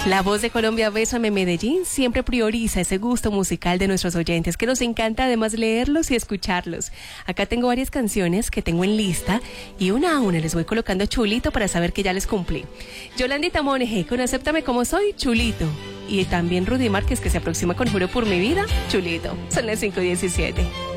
La Voz de Colombia, Bésame Medellín, siempre prioriza ese gusto musical de nuestros oyentes, que nos encanta además leerlos y escucharlos. Acá tengo varias canciones que tengo en lista y una a una les voy colocando chulito para saber que ya les cumplí. Yolandita Monge con Acéptame Como Soy, chulito. Y también Rudy Márquez, que se aproxima con Juro por mi vida, chulito. Son las 5:17.